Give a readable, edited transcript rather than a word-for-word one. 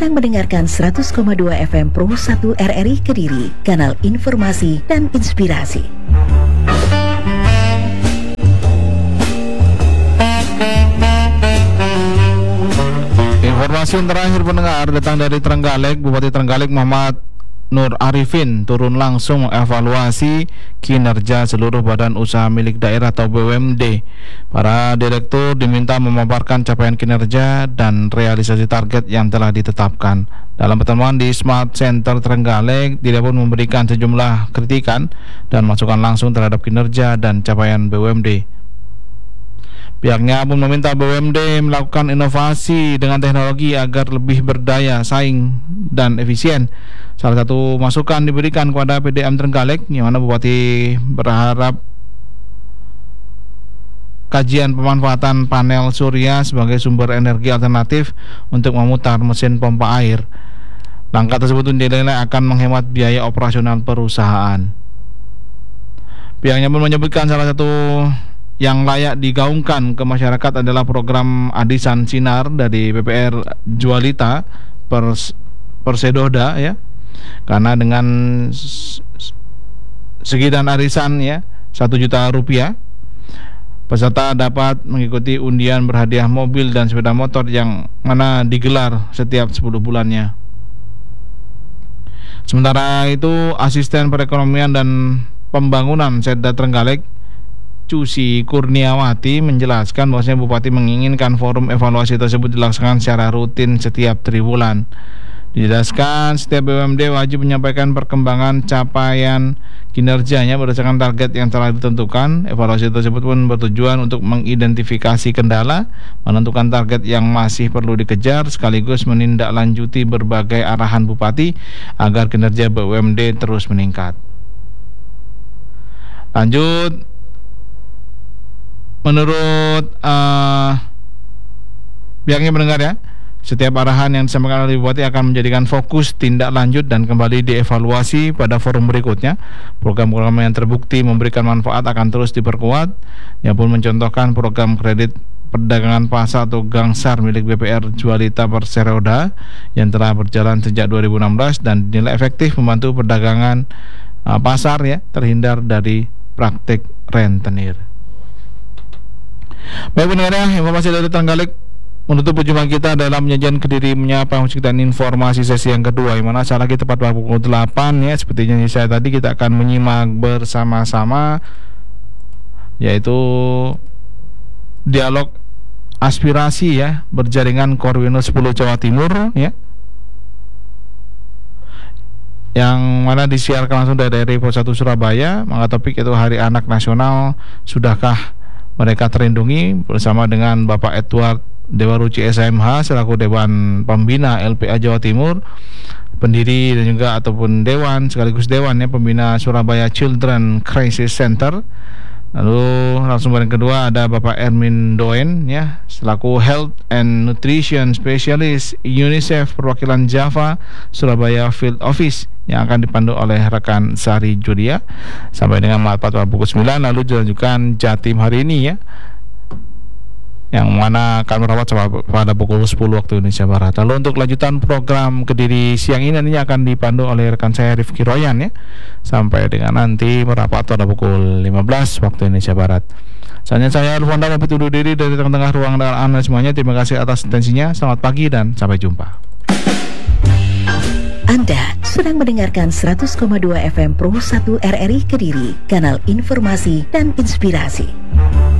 sedang mendengarkan 100,2 FM Pro 1 RRI Kediri, kanal informasi dan inspirasi. Informasi terakhir pendengar datang dari Trenggalek. Bupati Trenggalek Muhammad Nur Arifin turun langsung mengevaluasi kinerja seluruh badan usaha milik daerah atau BUMD. Para direktur diminta memaparkan capaian kinerja dan realisasi target yang telah ditetapkan. Dalam pertemuan di Smart Center Trenggalek, dia pun memberikan sejumlah kritikan dan masukan langsung terhadap kinerja dan capaian BUMD. Pihaknya pun meminta BUMD melakukan inovasi dengan teknologi agar lebih berdaya saing dan efisien. Salah satu masukan diberikan kepada PDAM Trenggalek, yang mana Bupati berharap kajian pemanfaatan panel surya sebagai sumber energi alternatif untuk memutar mesin pompa air. Langkah tersebut dinilai akan menghemat biaya operasional perusahaan. Pihaknya pun menyebutkan salah satu yang layak digaungkan ke masyarakat adalah program Adisan Sinar dari PPR Jualita Persedoda ya. Karena dengan sekian arisan ya 1 juta rupiah, peserta dapat mengikuti undian berhadiah mobil dan sepeda motor yang mana digelar setiap 10 bulannya. Sementara itu, Asisten Perekonomian dan Pembangunan Setda Trenggalek Cusi Kurniawati menjelaskan bahwasanya Bupati menginginkan forum evaluasi tersebut dilaksanakan secara rutin setiap 3 bulan. Dijelaskan setiap BUMD wajib menyampaikan perkembangan capaian kinerjanya berdasarkan target yang telah ditentukan. Evaluasi tersebut pun bertujuan untuk mengidentifikasi kendala, menentukan target yang masih perlu dikejar, sekaligus menindaklanjuti berbagai arahan Bupati agar kinerja BUMD terus meningkat. Lanjut, menurut pihaknya mendengar ya, setiap arahan yang disampaikan oleh Bupati akan menjadikan fokus tindak lanjut dan kembali dievaluasi pada forum berikutnya. Program-program yang terbukti memberikan manfaat akan terus diperkuat. Yang pun mencontohkan program kredit perdagangan pasar atau Gangsar milik BPR Jualita Perseroda yang telah berjalan sejak 2016 dan dinilai efektif membantu perdagangan pasar ya terhindar dari praktik rentenir. Baik pendengar, informasi dari Trenggalek menutup perjumpaan kita dalam penyajian Kediri Menyapa Musik dan Informasi sesi yang kedua, yang mana saat lagi tepat pukul 8 ya. Seperti yang saya tadi, kita akan menyimak bersama-sama yaitu dialog aspirasi ya berjaringan Korwil 10 Jawa Timur ya, yang mana disiarkan langsung dari Pos 1 Surabaya. Maka topik itu Hari Anak Nasional, sudahkah mereka terlindungi, bersama dengan Bapak Edward Dewaruci SMH selaku Dewan Pembina LPA Jawa Timur, pendiri dan juga ataupun Dewan sekaligus Dewan ya Pembina Surabaya Children Crisis Center. Lalu langsung yang kedua ada Bapak Ermin Doen ya selaku Health and Nutrition Specialist UNICEF perwakilan Java Surabaya Field Office, yang akan dipandu oleh rekan Sari Julia sampai dengan pada pukul 9. Lalu dilanjutkan Jatim hari ini ya, yang mana akan merawat pada pukul 10 waktu Indonesia Barat. Lalu untuk lanjutan program Kediri siang ini nantinya akan dipandu oleh rekan saya Rifki Royan ya, sampai dengan nanti merapat pada pukul 15 waktu Indonesia Barat. Selanjutnya saya Alfonda pamit undur diri dari tengah-tengah ruang dengan Anda semuanya. Terima kasih atas atensinya. Selamat pagi dan sampai jumpa. Anda sedang mendengarkan 100,2 FM Pro 1 RRI Kediri, kanal informasi dan inspirasi.